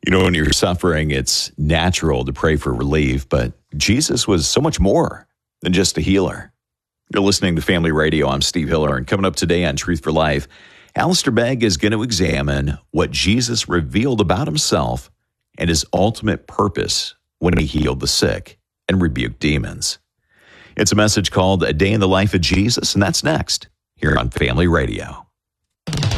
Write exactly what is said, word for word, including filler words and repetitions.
You know, when you're suffering, it's natural to pray for relief, but Jesus was so much more than just a healer. You're listening to Family Radio. I'm Steve Hiller, and coming up today on Truth for Life, Alistair Begg is going to examine what Jesus revealed about himself and his ultimate purpose when he healed the sick and rebuked demons. It's a message called A Day in the Life of Jesus, and that's next here on Family Radio.